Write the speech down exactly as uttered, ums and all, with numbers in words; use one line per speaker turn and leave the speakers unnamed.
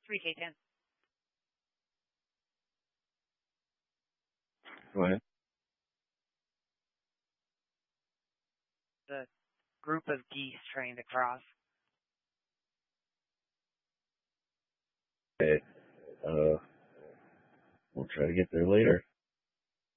three K ten.
Go ahead.
The group of geese trying to cross.
Okay. Uh, we'll try to get there later.